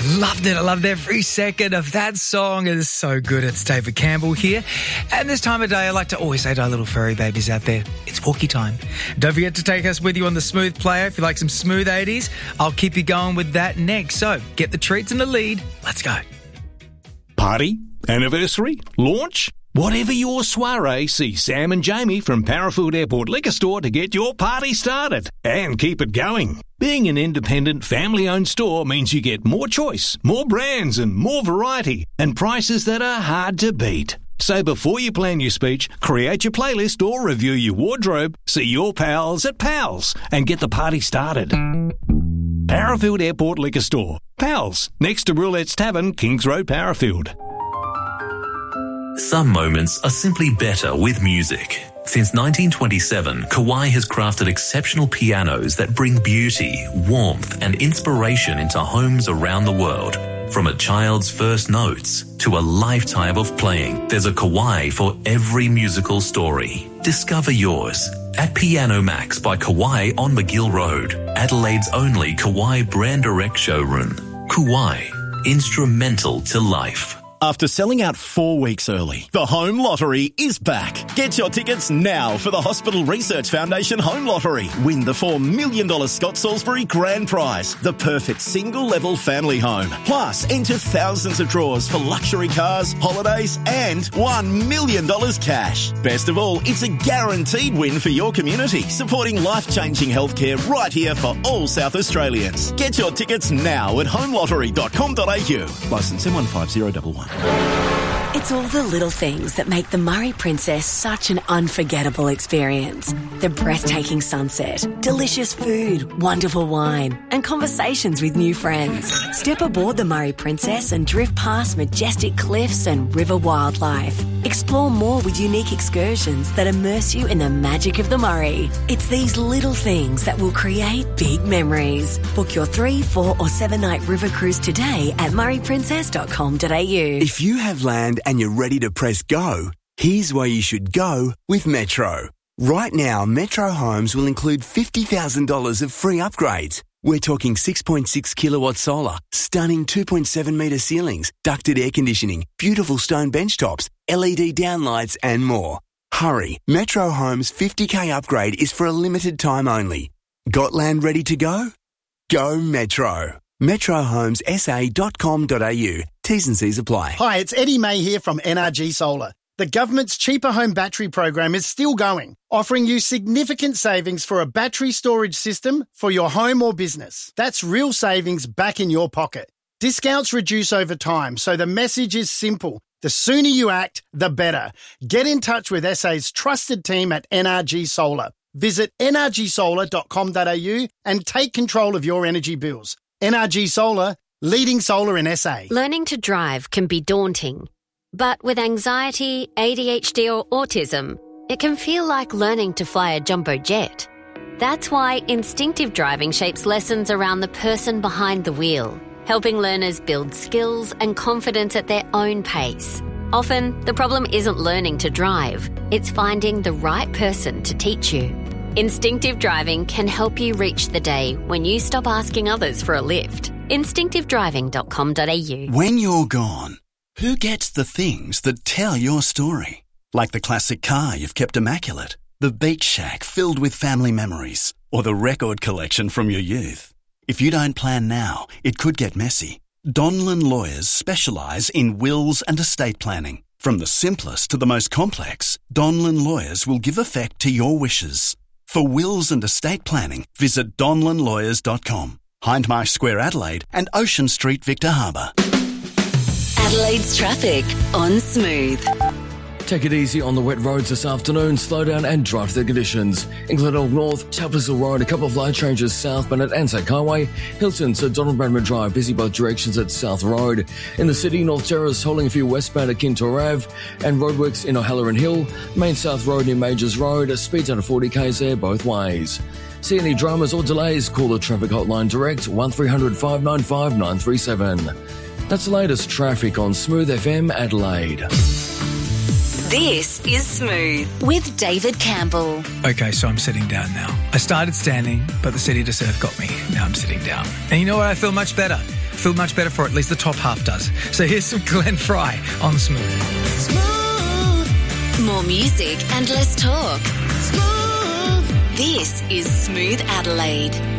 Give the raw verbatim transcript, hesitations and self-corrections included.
Loved it. I loved every second of that song. It is so good. It's David Campbell here. And this time of day, I like to always say to our little furry babies out there, it's walkie time. Don't forget to take us with you on the Smooth Player. If you like some smooth eighties, I'll keep you going with that next. So get the treats in the lead. Let's go. Party, anniversary, launch, whatever your soiree, see Sam and Jamie from Parafield Airport Liquor Store to get your party started and keep it going. Being an independent, family-owned store means you get more choice, more brands and more variety, and prices that are hard to beat. So before you plan your speech, create your playlist or review your wardrobe, see your pals at Pals, and get the party started. Parafield Airport Liquor Store. Pals, next to Roulette's Tavern, Kings Road, Parafield. Some moments are simply better with music. Since nineteen twenty-seven, Kawai has crafted exceptional pianos that bring beauty, warmth and inspiration into homes around the world. From a child's first notes to a lifetime of playing, there's a Kawai for every musical story. Discover yours at Piano Max by Kawai on McGill Road, Adelaide's only Kawai brand direct showroom. Kawai, instrumental to life. After selling out four weeks early, the Home Lottery is back. Get your tickets now for the Hospital Research Foundation Home Lottery. Win the four million dollars Scott Salisbury Grand Prize, the perfect single-level family home. Plus, enter thousands of draws for luxury cars, holidays and one million dollars cash. Best of all, it's a guaranteed win for your community, supporting life-changing healthcare right here for all South Australians. Get your tickets now at home lottery dot com dot a u. Licence M one five zero one one. It's all the little things that make the Murray Princess such an unforgettable experience. The breathtaking sunset, delicious food, wonderful wine, and conversations with new friends. Step aboard the Murray Princess and drift past majestic cliffs and river wildlife. Explore more with unique excursions that immerse you in the magic of the Murray. It's these little things that will create big memories. Book your three, four or seven night river cruise today at murray princess dot com dot a u. If you have land and you're ready to press go, here's where you should go with Metro. Right now, Metro Homes will include fifty thousand dollars of free upgrades. We're talking six point six kilowatt solar, stunning two point seven metre ceilings, ducted air conditioning, beautiful stone benchtops, L E D downlights and more. Hurry, Metro Homes fifty K upgrade is for a limited time only. Got land ready to go? Go Metro. metro homes s a dot com dot a u. T's and C's apply. Hi, it's Eddie May here from N R G Solar. The government's Cheaper Home Battery program is still going, offering you significant savings for a battery storage system for your home or business. That's real savings back in your pocket. Discounts reduce over time, so the message is simple. The sooner you act, the better. Get in touch with S A's trusted team at N R G Solar. Visit n r g solar dot com dot a u and take control of your energy bills. N R G Solar, leading solar in S A. Learning to drive can be daunting. But with anxiety, A D H D or autism, it can feel like learning to fly a jumbo jet. That's why instinctive driving shapes lessons around the person behind the wheel, helping learners build skills and confidence at their own pace. Often, the problem isn't learning to drive, it's finding the right person to teach you. Instinctive driving can help you reach the day when you stop asking others for a lift. instinctive driving dot com dot a u. When you're gone, who gets the things that tell your story? Like the classic car you've kept immaculate, the beach shack filled with family memories, or the record collection from your youth. If you don't plan now, it could get messy. Donlan Lawyers specialise in wills and estate planning. From the simplest to the most complex, Donlan Lawyers will give effect to your wishes. For wills and estate planning, visit donlan lawyers dot com. Hindmarsh Square, Adelaide and Ocean Street, Victor Harbour. Adelaide's traffic on Smooth. Take it easy on the wet roads this afternoon. Slow down and drive the conditions. In Glenelg North, Chapel Road, a couple of lane changes southbound at Anzac Highway. Hilton to Donald Bradman Drive, busy both directions at South Road. In the city, North Terrace holding a few westbound at Kintor Ave and roadworks in O'Halloran Hill. Main South Road near Majors Road, speeds under forty k's there both ways. See any dramas or delays? Call the traffic hotline direct one three hundred five nine five nine three seven. That's the latest traffic on Smooth F M Adelaide. This is Smooth with David Campbell. Okay, so I'm sitting down now. I started standing, but the city to surf got me. Now I'm sitting down. And you know what? I feel much better. feel much better for it. At least the top half does. So here's some Glenn Fry on Smooth. Smooth. More music and less talk. Smooth. This is Smooth Adelaide.